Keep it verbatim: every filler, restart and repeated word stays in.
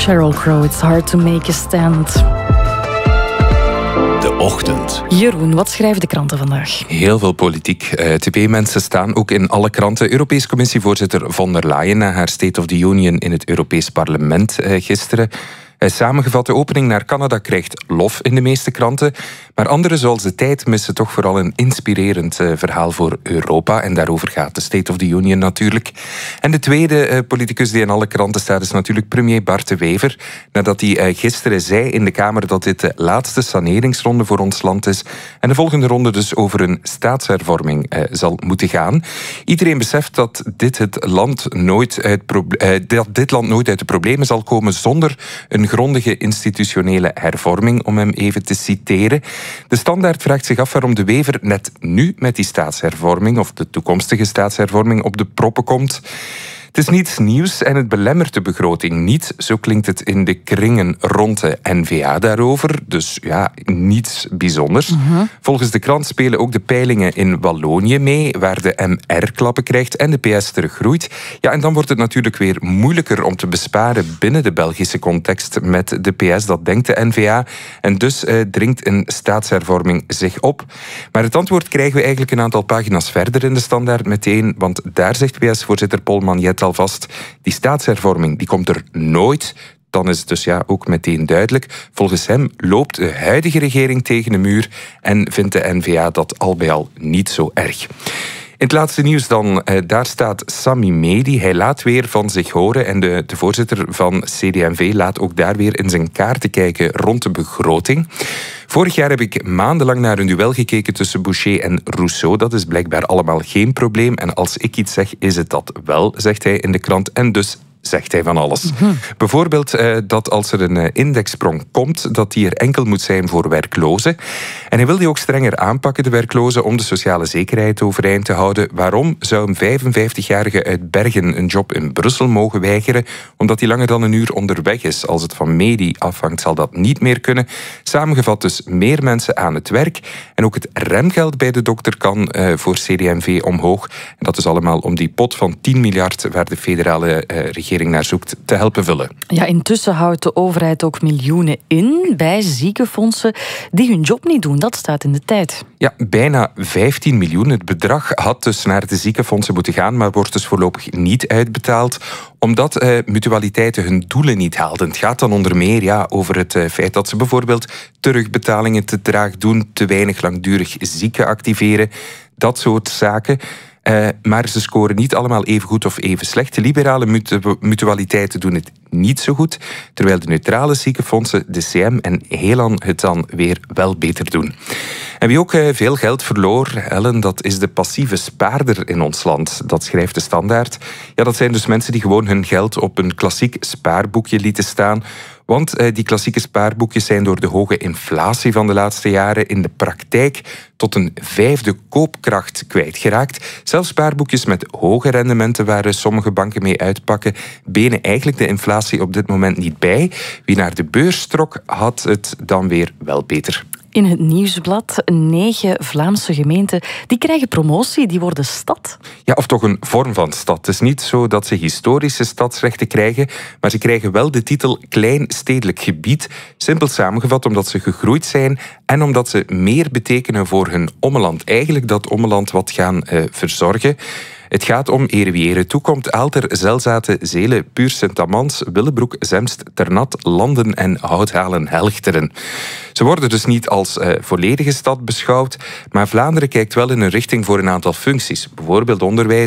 Sheryl Crow, it's hard to make a stand. De ochtend. Jeroen, wat schrijven de kranten vandaag? Heel veel politiek. Uh, Twee mensen staan ook in alle kranten. Europese Commissievoorzitter von der Leyen na haar State of the Union in het Europees Parlement uh, gisteren. Uh, samengevat, de opening naar Canada krijgt lof in de meeste kranten. Maar anderen, zoals De Tijd, missen toch vooral een inspirerend uh, verhaal voor Europa. En daarover gaat de State of the Union natuurlijk. En de tweede uh, politicus die in alle kranten staat is natuurlijk premier Bart De Wever. Nadat hij uh, gisteren zei in de Kamer dat dit de laatste saneringsronde voor ons land is. En de volgende ronde dus over een staatshervorming uh, zal moeten gaan. Iedereen beseft dat dit, het land nooit uit proble- uh, dat dit land nooit uit de problemen zal komen zonder een grondige institutionele hervorming, om hem even te citeren. De Standaard vraagt zich af waarom De Wever net nu met die staatshervorming, of de toekomstige staatshervorming, op de proppen komt. Het is niets nieuws en het belemmert de begroting niet. Zo klinkt het in de kringen rond de N V A daarover. Dus ja, niets bijzonders. Uh-huh. Volgens de krant spelen ook de peilingen in Wallonië mee, waar de M R klappen krijgt en de P S teruggroeit. Ja, en dan wordt het natuurlijk weer moeilijker om te besparen binnen de Belgische context met de P S. Dat denkt de N V A. En dus eh, dringt een staatshervorming zich op. Maar het antwoord krijgen we eigenlijk een aantal pagina's verder in de Standaard meteen, want daar zegt P S-voorzitter Paul Magnet alvast, die staatshervorming die komt er nooit. Dan is het dus ja ook meteen duidelijk. Volgens hem loopt de huidige regering tegen de muur en vindt de N V A dat al bij al niet zo erg. In het laatste nieuws dan, eh, daar staat Sami Medi. Hij laat weer van zich horen en de, de voorzitter van C D M V laat ook daar weer in zijn kaarten kijken rond de begroting. Vorig jaar heb ik maandenlang naar een duel gekeken tussen Boucher en Rousseau. Dat is blijkbaar allemaal geen probleem. En als ik iets zeg, is het dat wel, zegt hij in de krant. En dus zegt hij van alles. Mm-hmm. Bijvoorbeeld uh, dat als er een uh, indexsprong komt, dat die er enkel moet zijn voor werklozen. En hij wil die ook strenger aanpakken, de werklozen, om de sociale zekerheid overeind te houden. Waarom zou een vijfenvijftigjarige uit Bergen een job in Brussel mogen weigeren? Omdat hij langer dan een uur onderweg is. Als het van Medi afhangt, zal dat niet meer kunnen. Samengevat dus meer mensen aan het werk. En ook het remgeld bij de dokter kan uh, voor C D M V omhoog. En dat is allemaal om die pot van tien miljard waar de federale uh, regering naar zoekt te helpen vullen. Ja, intussen houdt de overheid ook miljoenen in bij ziekenfondsen die hun job niet doen. Dat staat in de Tijd. Ja, bijna vijftien miljoen. Het bedrag had dus naar de ziekenfondsen moeten gaan, maar wordt dus voorlopig niet uitbetaald, omdat uh, mutualiteiten hun doelen niet haalden. Het gaat dan onder meer ja, over het uh, feit dat ze bijvoorbeeld terugbetalingen te traag doen, te weinig langdurig zieken activeren, dat soort zaken. Uh, maar ze scoren niet allemaal even goed of even slecht. De liberale mutu- mutualiteiten doen het niet zo goed, terwijl de neutrale ziekenfondsen, de C M en Helan, het dan weer wel beter doen. En wie ook uh, veel geld verloor, Ellen, dat is de passieve spaarder in ons land. Dat schrijft de Standaard. Ja, dat zijn dus mensen die gewoon hun geld op een klassiek spaarboekje lieten staan. Want uh, die klassieke spaarboekjes zijn door de hoge inflatie van de laatste jaren in de praktijk tot een vijfde koopkracht kwijtgeraakt. Zelfs spaarboekjes met hoge rendementen waar sommige banken mee uitpakken, benen eigenlijk de inflatie op dit moment niet bij. Wie naar de beurs trok, had het dan weer wel beter. In het Nieuwsblad, negen Vlaamse gemeenten die krijgen promotie, die worden stad. Ja, of toch een vorm van stad. Het is niet zo dat ze historische stadsrechten krijgen, maar ze krijgen wel de titel Klein Stedelijk Gebied. Simpel samengevat omdat ze gegroeid zijn en omdat ze meer betekenen voor hun ommeland. Eigenlijk dat ommeland wat gaan uh, verzorgen. Het gaat om ere wie ere toekomt. Aalter, Zelzaten, Zelen, Puur, Sint-Amans, Willebroek, Zemst, Ternat, Landen en Houthalen, Helchteren. Ze worden dus niet als uh, volledige stad beschouwd, maar Vlaanderen kijkt wel in een richting voor een aantal functies. Bijvoorbeeld onderwijs,